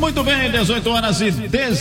Muito bem, 18 horas e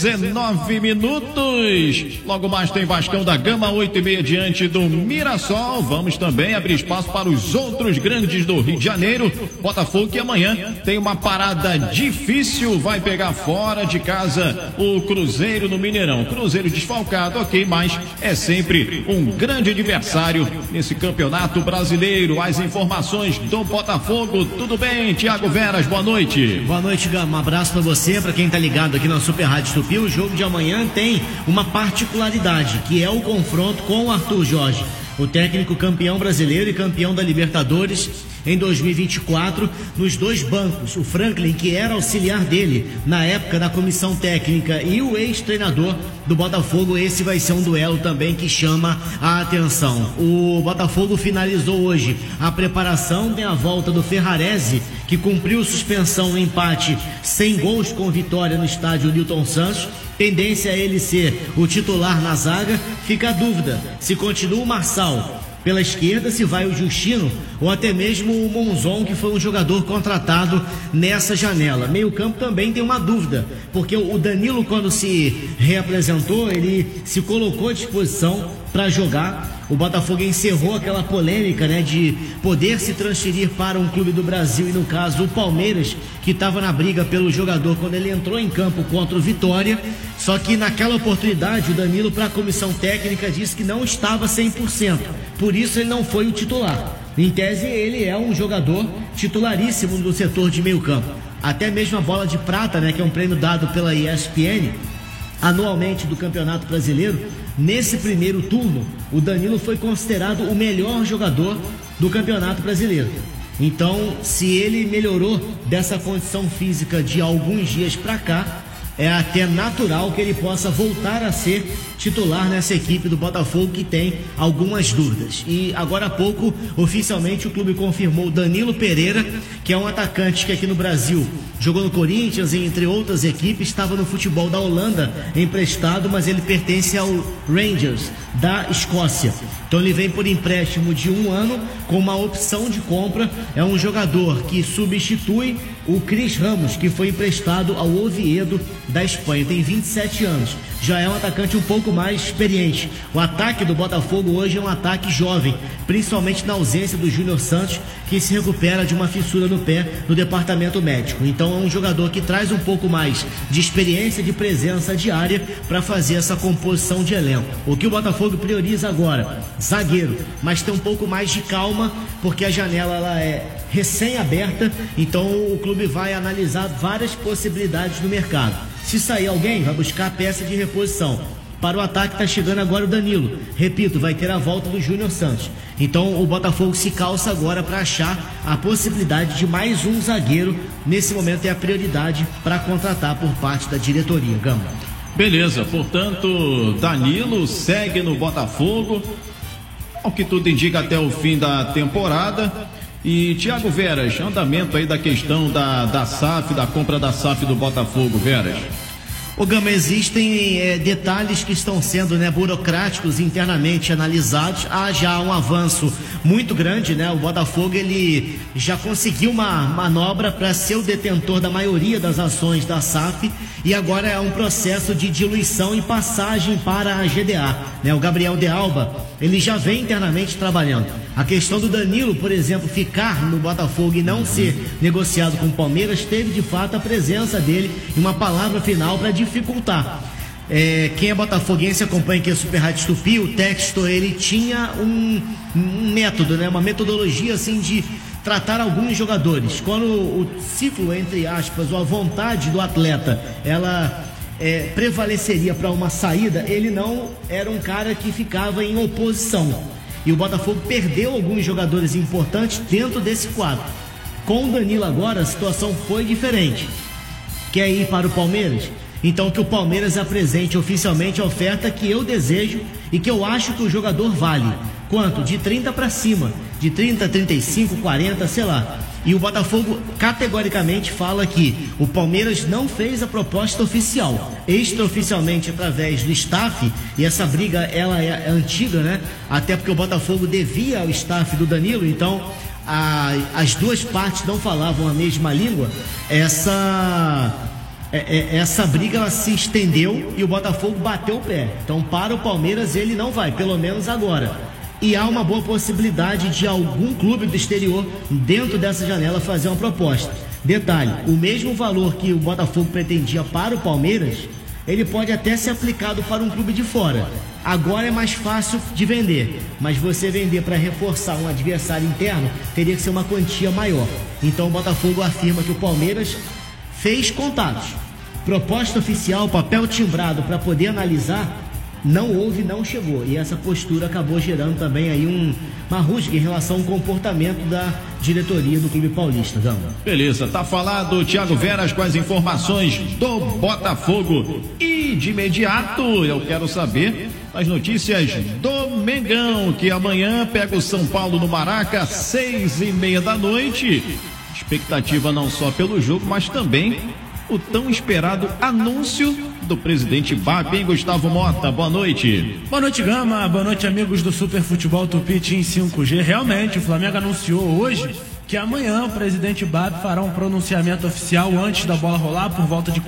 19 minutos. Logo mais tem Vascão da Gama, 8h30 diante do Mirassol. Vamos também abrir espaço para os outros grandes do Rio de Janeiro. Botafogo, que amanhã tem uma parada difícil, vai pegar fora de casa o Cruzeiro no Mineirão. Cruzeiro desfalcado, ok, mas é sempre um grande adversário nesse campeonato brasileiro. As informações do Botafogo. Tudo bem, Thiago Veras, boa noite. Boa noite, Gama. Um abraço para você, para quem tá ligado aqui na Super Rádio Tupi. O jogo de amanhã tem uma particularidade, que é o confronto com o Arthur Jorge, o técnico campeão brasileiro e campeão da Libertadores em 2024, nos dois bancos. O Franklin, que era auxiliar dele na época da comissão técnica, e o ex-treinador do Botafogo. Esse vai ser um duelo também que chama a atenção. O Botafogo finalizou hoje a preparação, tem a volta do Ferrarese, que cumpriu suspensão no empate sem gols com vitória no estádio Newton Santos. Tendência a ele ser o titular na zaga. Fica a dúvida se continua o Marçal pela esquerda, se vai o Justino ou até mesmo o Monzon, que foi um jogador contratado nessa janela. Meio campo também tem uma dúvida, porque o Danilo, quando se reapresentou, ele se colocou à disposição para jogar. O Botafogo encerrou aquela polêmica, né, de poder se transferir para um clube do Brasil, e no caso o Palmeiras, que estava na briga pelo jogador quando ele entrou em campo contra o Vitória. Só que naquela oportunidade o Danilo, para a comissão técnica, disse que não estava 100%, por isso ele não foi o titular. Em tese, ele é um jogador titularíssimo no setor de meio campo. Até mesmo a bola de prata, né, que é um prêmio dado pela ESPN anualmente do Campeonato Brasileiro, nesse primeiro turno o Danilo foi considerado o melhor jogador do Campeonato Brasileiro. Então, se ele melhorou dessa condição física de alguns dias para cá, é até natural que ele possa voltar a ser titular nessa equipe do Botafogo, que tem algumas dúvidas. E agora há pouco, oficialmente, o clube confirmou Danilo Pereira, que é um atacante que aqui no Brasil jogou no Corinthians e entre outras equipes, estava no futebol da Holanda emprestado, mas ele pertence ao Rangers da Escócia. Então ele vem por empréstimo de 1 ano com uma opção de compra. É um jogador que substitui o Cris Ramos, que foi emprestado ao Oviedo da Espanha. Tem 27 anos. Já é um atacante um pouco mais experiente. O ataque do Botafogo hoje é um ataque jovem, principalmente na ausência do Júnior Santos, que se recupera de uma fissura no pé no departamento médico. Então é um jogador que traz um pouco mais de experiência, de presença diária para fazer essa composição de elenco. O que o Botafogo prioriza agora? Zagueiro, mas tem um pouco mais de calma, porque a janela ela é recém-aberta, então o clube vai analisar várias possibilidades no mercado. Se sair alguém, vai buscar a peça de reposição. Para o ataque está chegando agora o Danilo. Repito, vai ter a volta do Júnior Santos. Então o Botafogo se calça agora para achar a possibilidade de mais um zagueiro. Nesse momento é a prioridade para contratar por parte da diretoria. Gama. Beleza, portanto, Danilo segue no Botafogo, ao que tudo indica, até o fim da temporada. E Thiago Veras, andamento aí da questão da SAF, da compra da SAF do Botafogo, Veras. Ô Gama, existem detalhes que estão sendo, né, burocráticos internamente analisados. Há já um avanço muito grande, né? O Botafogo ele já conseguiu uma manobra para ser o detentor da maioria das ações da SAF, e agora é um processo de diluição e passagem para a GDA, né? O Gabriel de Alba, ele já vem internamente trabalhando. A questão do Danilo, por exemplo, ficar no Botafogo e não ser negociado com o Palmeiras, teve de fato a presença dele e uma palavra final para dificultar. Quem é botafoguense acompanha aqui a Super Rádio Tupi. O Textor, ele tinha um método, né? Uma metodologia assim de tratar alguns jogadores. Quando o ciclo, entre aspas, ou a vontade do atleta, ela prevaleceria para uma saída, ele não era um cara que ficava em oposição. E o Botafogo perdeu alguns jogadores importantes dentro desse quadro. Com o Danilo agora a situação foi diferente. Quer ir para o Palmeiras? Então que o Palmeiras apresente oficialmente a oferta que eu desejo e que eu acho que o jogador vale. Quanto? De 30 para cima. De 30, 35, 40, sei lá. E o Botafogo categoricamente fala que o Palmeiras não fez a proposta oficial. Extraoficialmente, através do staff, e essa briga ela é antiga, né? Até porque o Botafogo devia ao staff do Danilo, então as duas partes não falavam a mesma língua. essa briga ela se estendeu e o Botafogo bateu o pé. Então para o Palmeiras ele não vai, pelo menos agora. E há uma boa possibilidade de algum clube do exterior dentro dessa janela fazer uma proposta. Detalhe, o mesmo valor que o Botafogo pretendia para o Palmeiras, ele pode até ser aplicado para um clube de fora. Agora é mais fácil de vender, mas você vender para reforçar um adversário interno teria que ser uma quantia maior. Então o Botafogo afirma que o Palmeiras fez contatos. Proposta oficial, papel timbrado para poder analisar, não houve, não chegou. E essa postura acabou gerando também aí uma rusga em relação ao comportamento da diretoria do Clube Paulista. Vamos. Beleza, tá falado. Thiago Veras com as informações do Botafogo. E de imediato eu quero saber as notícias do Mengão, que amanhã pega o São Paulo no Maraca, 6:30 da noite. Expectativa não só pelo jogo, mas também o tão esperado anúncio do presidente BAP, hein, Gustavo Mota? Boa noite. Boa noite, Gama. Boa noite, amigos do Super Futebol Tupi Team 5G. Realmente, o Flamengo anunciou hoje que amanhã o presidente BAP fará um pronunciamento oficial antes da bola rolar, por volta de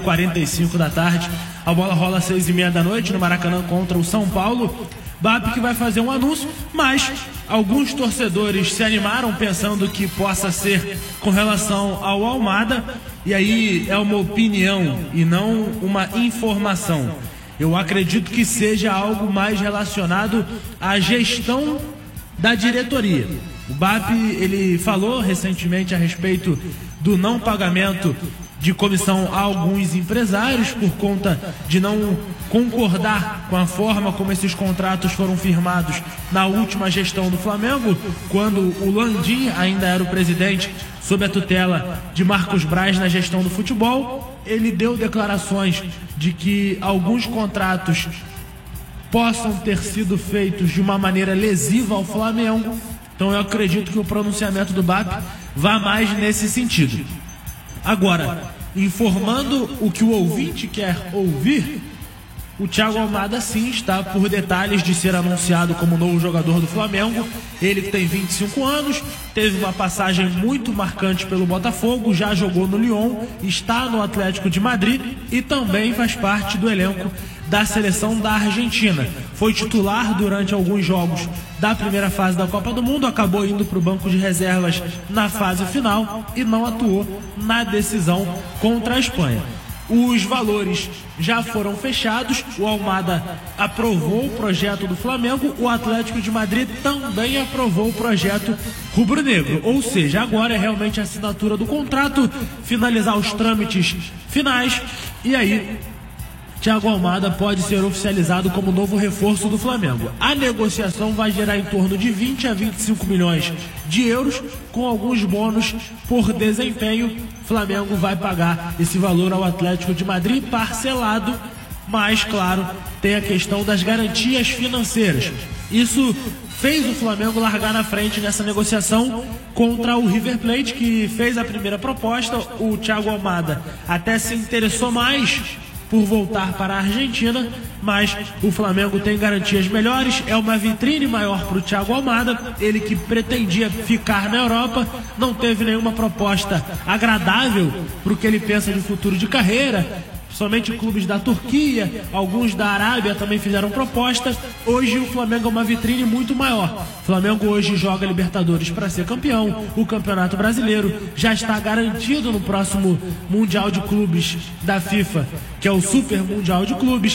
4h45 da tarde. A bola rola às 6:30 da noite no Maracanã contra o São Paulo. BAP que vai fazer um anúncio, mas alguns torcedores se animaram pensando que possa ser com relação ao Almada, e aí é uma opinião e não uma informação. Eu acredito que seja algo mais relacionado à gestão da diretoria. O BAP, ele falou recentemente a respeito do não pagamento de comissão a alguns empresários por conta de não concordar com a forma como esses contratos foram firmados na última gestão do Flamengo, quando o Landim ainda era o presidente sob a tutela de Marcos Braz na gestão do futebol. Ele deu declarações de que alguns contratos possam ter sido feitos de uma maneira lesiva ao Flamengo. Então eu acredito que o pronunciamento do BAP vá mais nesse sentido. Agora, informando o que o ouvinte quer ouvir, o Thiago Almada sim está por detalhes de ser anunciado como novo jogador do Flamengo. Ele que tem 25 anos, teve uma passagem muito marcante pelo Botafogo, já jogou no Lyon, está no Atlético de Madrid e também faz parte do elenco da seleção da Argentina. Foi titular durante alguns jogos da primeira fase da Copa do Mundo, acabou indo para o banco de reservas na fase final e não atuou na decisão contra a Espanha. Os valores já foram fechados, o Almada aprovou o projeto do Flamengo, o Atlético de Madrid também aprovou o projeto rubro-negro. Ou seja, agora é realmente a assinatura do contrato, finalizar os trâmites finais e aí Thiago Almada pode ser oficializado como novo reforço do Flamengo. A negociação vai gerar em torno de 20 a 25 milhões de euros, com alguns bônus por desempenho. O Flamengo vai pagar esse valor ao Atlético de Madrid parcelado, mas, claro, tem a questão das garantias financeiras. Isso fez o Flamengo largar na frente nessa negociação contra o River Plate, que fez a primeira proposta. O Thiago Almada até se interessou mais por voltar para a Argentina, mas o Flamengo tem garantias melhores, é uma vitrine maior para o Thiago Almada. Ele que pretendia ficar na Europa, não teve nenhuma proposta agradável para o que ele pensa de futuro de carreira. Somente clubes da Turquia, alguns da Arábia também fizeram proposta. Hoje o Flamengo é uma vitrine muito maior. O Flamengo hoje joga Libertadores para ser campeão. O Campeonato Brasileiro já está garantido no próximo Mundial de Clubes da FIFA, que é o Super Mundial de Clubes.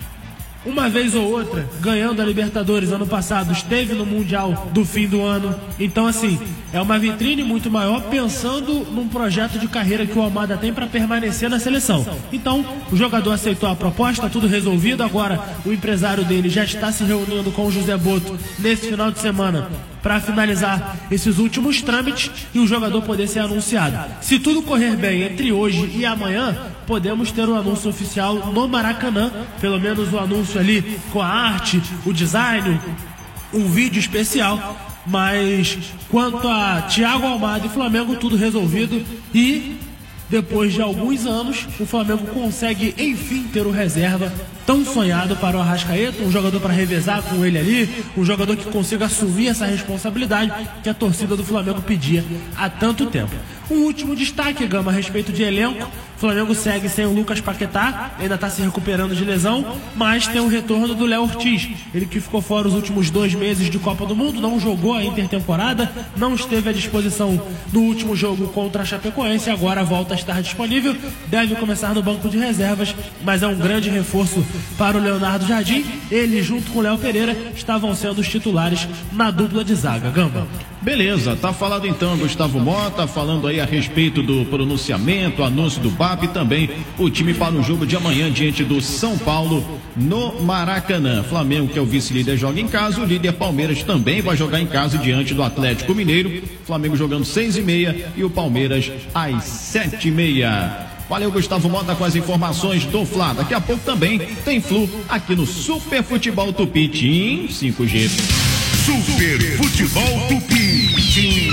Uma vez ou outra, ganhando a Libertadores ano passado, esteve no Mundial do fim do ano. Então, assim, é uma vitrine muito maior, pensando num projeto de carreira que o Almada tem para permanecer na seleção. Então, o jogador aceitou a proposta, tudo resolvido. Agora, o empresário dele já está se reunindo com o José Boto nesse final de semana para finalizar esses últimos trâmites e o jogador poder ser anunciado. Se tudo correr bem entre hoje e amanhã, podemos ter o anúncio oficial no Maracanã, pelo menos o anúncio ali com a arte, o design, um vídeo especial. Mas quanto a Thiago Almada e Flamengo, tudo resolvido, e depois de alguns anos o Flamengo consegue enfim ter o reserva tão sonhado para o Arrascaeta, um jogador para revezar com ele ali, um jogador que consiga assumir essa responsabilidade que a torcida do Flamengo pedia há tanto tempo. Um último destaque, Gama, a respeito de elenco. O Flamengo segue sem o Lucas Paquetá, ainda está se recuperando de lesão, mas tem o retorno do Léo Ortiz. Ele que ficou fora os últimos 2 meses de Copa do Mundo, não jogou a intertemporada, não esteve à disposição do último jogo contra a Chapecoense, agora volta a estar disponível, deve começar no banco de reservas, mas é um grande reforço para o Leonardo Jardim. Ele, junto com o Léo Pereira, estavam sendo os titulares na dupla de zaga. Gamba. Beleza, tá falado então Gustavo Mota, falando aí a respeito do pronunciamento, anúncio do BAP e também o time para o jogo de amanhã diante do São Paulo no Maracanã. Flamengo, que é o vice-líder, joga em casa, o líder Palmeiras também vai jogar em casa diante do Atlético Mineiro. Flamengo jogando 6h30 e o Palmeiras às 7h30. Valeu, Gustavo Mota, com as informações do Fla. Daqui a pouco também tem Flu aqui no Super Futebol Tupi Team 5G. Super Futebol Tupi Team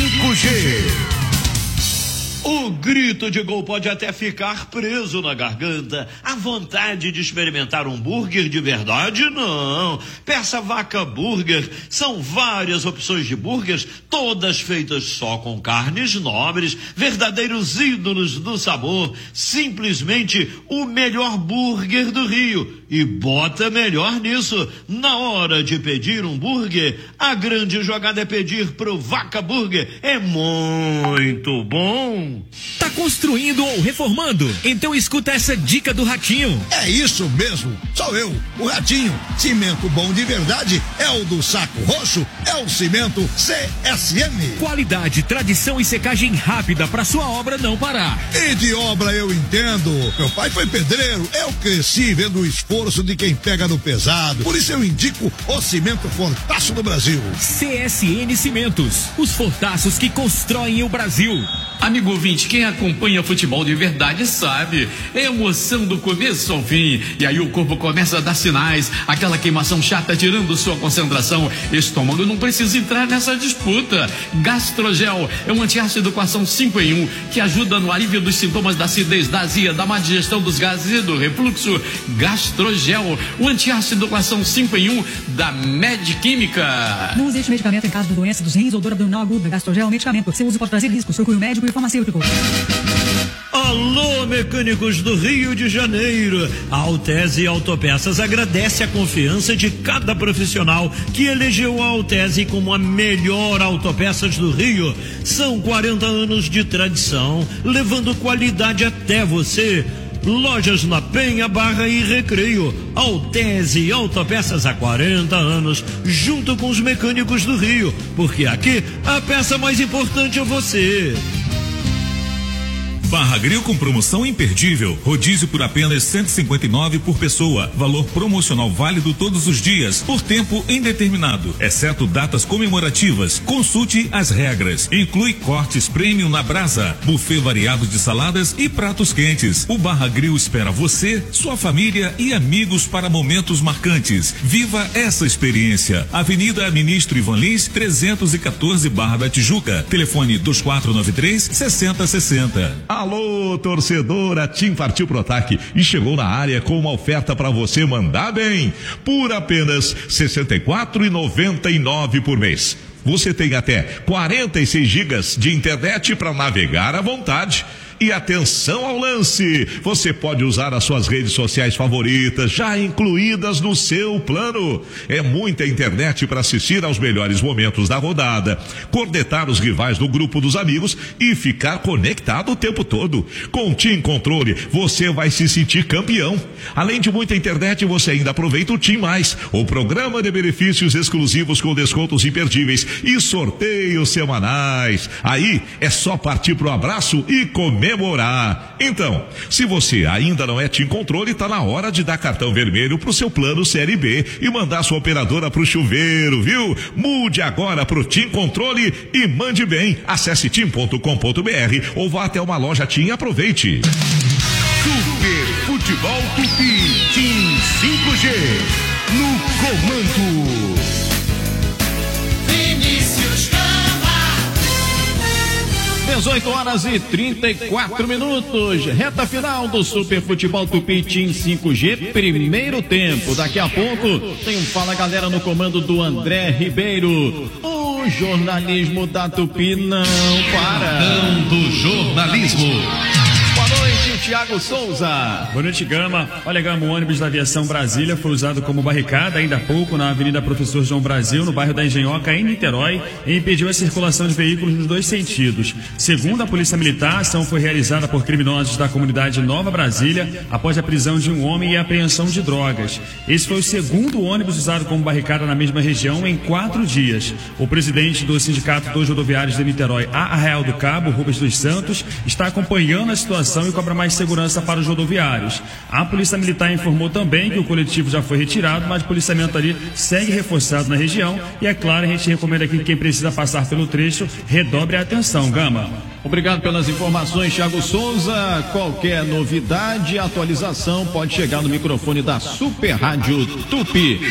5G. O grito de gol pode até ficar preso na garganta. A vontade de experimentar um hambúrguer de verdade, não. Peça Vaca Burger. São várias opções de burgers, todas feitas só com carnes nobres, verdadeiros ídolos do sabor. Simplesmente o melhor burger do Rio. E bota melhor nisso. Na hora de pedir um burger, a grande jogada é pedir pro Vaca Burger. É muito bom. Tá construindo ou reformando? Então escuta essa dica do Ratinho. É isso mesmo, sou eu, o Ratinho. Cimento bom de verdade é o do Saco Roxo, é o cimento CSM. Qualidade, tradição e secagem rápida para sua obra não parar. E de obra eu entendo. Meu pai foi pedreiro, eu cresci vendo o esforço de quem pega no pesado. Por isso eu indico o cimento Fortaço do Brasil. CSN Cimentos, os fortaços que constroem o Brasil. Amigo ouvinte, quem acompanha futebol de verdade sabe, é emoção do começo ao fim, e aí o corpo começa a dar sinais, aquela queimação chata tirando sua concentração. Estômago não precisa entrar nessa disputa. Gastrogel é um antiácido com ação 5 em 1, que ajuda no alívio dos sintomas da acidez, da azia, da má digestão dos gases e do refluxo. Gastrogel, o antiácido com ação 5 em 1 da Medquímica. Não use este medicamento em caso de doença dos rins ou dor abdominal aguda. Gastrogel é um medicamento. Seu uso pode trazer riscos. Procure o médico e o farmacêutico. Alô, mecânicos do Rio de Janeiro. A Altese Autopeças agradece a confiança de cada profissional que elegeu a Altese como a melhor autopeças do Rio. São 40 anos de tradição, levando qualidade até você. Lojas na Penha, Barra e Recreio. Altese Autopeças há 40 anos, junto com os mecânicos do Rio, porque aqui a peça mais importante é você. Barra Grill com promoção imperdível. Rodízio por apenas R$159 por pessoa. Valor promocional válido todos os dias, por tempo indeterminado, exceto datas comemorativas. Consulte as regras. Inclui cortes premium na brasa, buffet variado de saladas e pratos quentes. O Barra Grill espera você, sua família e amigos para momentos marcantes. Viva essa experiência. Avenida Ministro Ivan Lins, 314, Barra da Tijuca. Telefone 2493-6060. Alô, torcedora, TIM partiu pro ataque e chegou na área com uma oferta para você mandar bem. Por apenas R$ 64,99 por mês. Você tem até 46 gigas de internet para navegar à vontade. E atenção ao lance, você pode usar as suas redes sociais favoritas, já incluídas no seu plano. É muita internet para assistir aos melhores momentos da rodada, cornetar os rivais do grupo dos amigos e ficar conectado o tempo todo. Com o TIM Controle, você vai se sentir campeão. Além de muita internet, você ainda aproveita o TIM Mais, o programa de benefícios exclusivos com descontos imperdíveis e sorteios semanais. Aí é só partir pro abraço e comemorar. Então, se você ainda não é TIM Controle, tá na hora de dar cartão vermelho pro seu plano Série B e mandar sua operadora pro chuveiro, viu? Mude agora pro TIM Controle e mande bem. Acesse tim.com.br ou vá até uma loja TIM e aproveite. Super Futebol Tupi Team 5G no comando. 18h34, reta final do Super Futebol Tupi Team 5G, primeiro tempo. Daqui a pouco tem um Fala Galera no comando do André Ribeiro. O jornalismo da Tupi não para. Do jornalismo. Boa noite, Thiago Souza. Boa noite, Gama. Olha, Gama, o ônibus da Aviação Brasília foi usado como barricada ainda há pouco na Avenida Professor João Brasil, no bairro da Engenhoca, em Niterói, e impediu a circulação de veículos nos dois sentidos. Segundo a Polícia Militar, a ação foi realizada por criminosos da comunidade Nova Brasília após a prisão de um homem e a apreensão de drogas. Esse foi o segundo ônibus usado como barricada na mesma região em 4 dias. O presidente do Sindicato dos Rodoviários de Niterói, a Arraial do Cabo, Rubens dos Santos, está acompanhando a situação e cobra mais segurança para os rodoviários. A Polícia Militar informou também que o coletivo já foi retirado, mas o policiamento ali segue reforçado na região e, é claro, a gente recomenda aqui que quem precisa passar pelo trecho redobre a atenção. Gama. Obrigado pelas informações, Thiago Souza. Qualquer novidade, atualização, pode chegar no microfone da Super Rádio Tupi.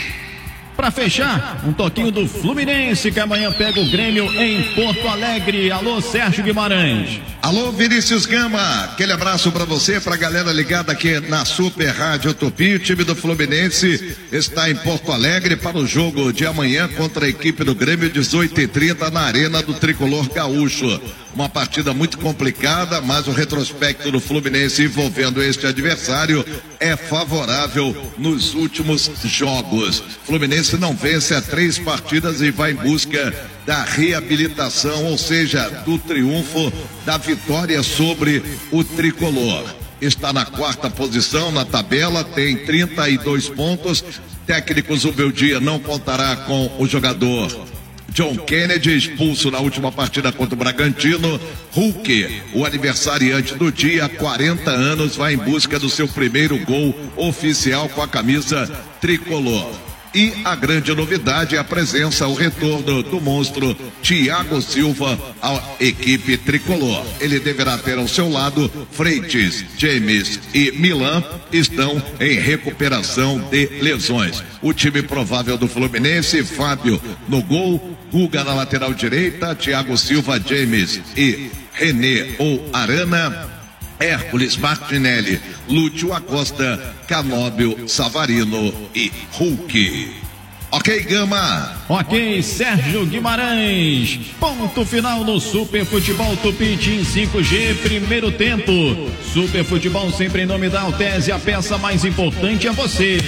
Para fechar, um toquinho do Fluminense, que amanhã pega o Grêmio em Porto Alegre. Alô, Sérgio Guimarães. Alô, Vinícius Gama. Aquele abraço para você, pra galera ligada aqui na Super Rádio Tupi. O time do Fluminense está em Porto Alegre para o jogo de amanhã contra a equipe do Grêmio, 18h30, na Arena do Tricolor Gaúcho. Uma partida muito complicada, mas o retrospecto do Fluminense envolvendo este adversário é favorável nos últimos jogos. Fluminense não vence há 3 partidas e vai em busca da reabilitação, ou seja, do triunfo, da vitória sobre o Tricolor. Está na 4ª posição na tabela, tem 32 pontos. Técnico Zubeldia não contará com o jogador John Kennedy, expulso na última partida contra o Bragantino. Hulk, o aniversariante do dia, 40 anos, vai em busca do seu primeiro gol oficial com a camisa tricolor. E a grande novidade é a presença, o retorno do monstro Thiago Silva à equipe tricolor. Ele deverá ter ao seu lado Freitas, James e Milan, estão em recuperação de lesões. O time provável do Fluminense: Fábio no gol, Guga na lateral direita, Thiago Silva, James e René ou Arana, Hércules, Martinelli, Lúcio Acosta, Canóbio, Savarino e Hulk. Ok, Gama? Ok, Sérgio Guimarães. Ponto final no Super Futebol Tupi Team 5G, primeiro tempo. Super Futebol sempre em nome da Altese, a peça mais importante é você.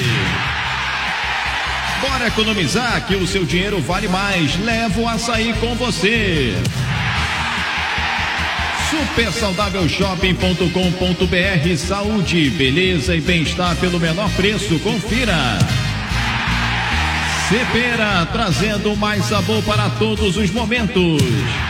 Bora economizar, que o seu dinheiro vale mais. Leva o açaí com você. SupersaudávelShopping.com.br. Saúde, beleza e bem-estar pelo menor preço. Confira. Cepera, trazendo mais sabor para todos os momentos.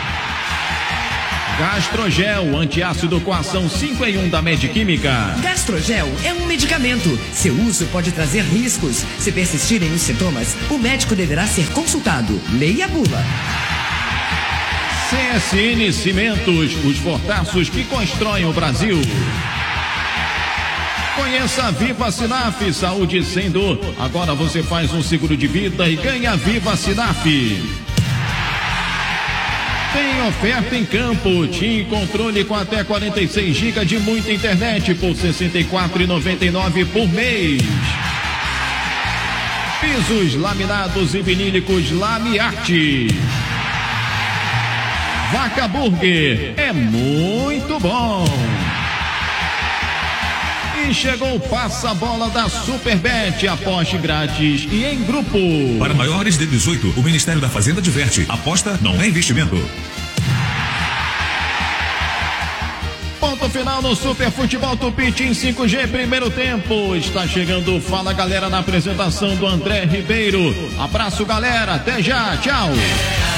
Gastrogel, antiácido com ação 5 em 1 da Medquímica. Gastrogel é um medicamento. Seu uso pode trazer riscos. Se persistirem os sintomas, o médico deverá ser consultado. Leia a bula. CSN Cimentos, os fortaços que constroem o Brasil. Conheça a Viva Sinaf, saúde sem dor. Agora você faz um seguro de vida e ganha Viva Sinaf. Tem oferta em campo, TIM Controle com até 46 GB de muita internet por R$ 64,99 por mês. Pisos laminados e vinílicos Lamiarte. Vaca Burger é muito bom. E chegou o passa-bola da Superbet, aposte grátis e em grupo. Para maiores de 18, o Ministério da Fazenda adverte: aposta não é investimento. Ponto final no Super Futebol Tupi Team 5G, primeiro tempo. Está chegando o Fala Galera na apresentação do André Ribeiro. Abraço, galera, até já, tchau.